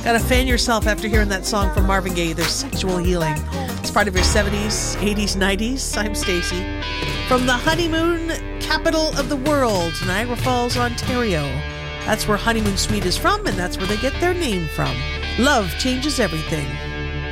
Gotta fan yourself after hearing that song from Marvin Gaye, There's Sexual Healing. It's part of your 70s, 80s, 90s. I'm Stacey. From the honeymoon capital of the world, Niagara Falls, Ontario. That's where Honeymoon Suite is from, and that's where they get their name from. Love changes everything.